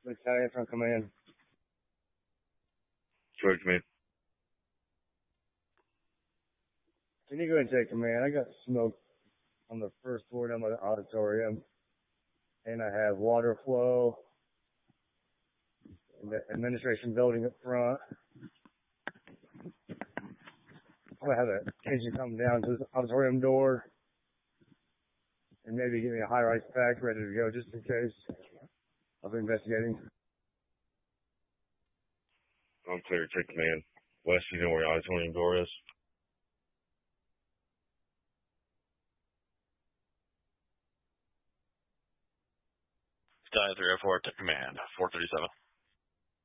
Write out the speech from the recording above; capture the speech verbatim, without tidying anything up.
Battalion from command. Sure, command. Can you go ahead and take command? I got smoke on the first floor down by the auditorium, and I have water flow in the administration building up front. I'm gonna have an engine come down to the auditorium door, and maybe give me a high-rise pack ready to go just in case. I'll be investigating. I'm clear, take command. West, you know where the auditorium door is? Sky three oh four to command, four thirty-seven.